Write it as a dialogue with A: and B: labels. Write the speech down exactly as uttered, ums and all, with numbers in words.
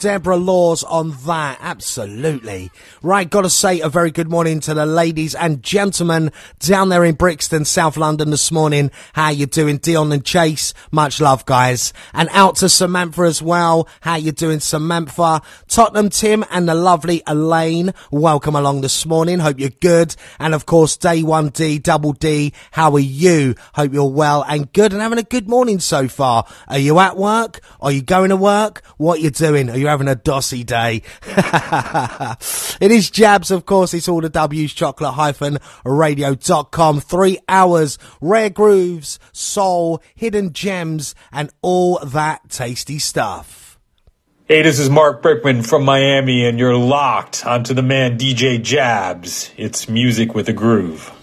A: Deborah Laws on that, absolutely. Right, gotta say a very good morning to the ladies and gentlemen down there in Brixton, South London this morning. How you doing, Dion and Chase? Much love, guys. And out to Samantha as well. How you doing, Samantha? Tottenham Tim and the lovely Elaine, welcome along this morning. Hope you're good. And of course, Day one D, Double D, how are you? Hope you're well and good and having a good morning so far. Are you at work? Are you going to work? What are you doing? Are you having a dossy day? It is Jabs, of course. It's all the W's, chocolate radio dot com. Three hours, rare grooves, soul, hidden gems, and all that tasty stuff.
B: Hey, this is Mark Brickman from Miami, and you're locked onto the man D J Jabs. It's music with a groove.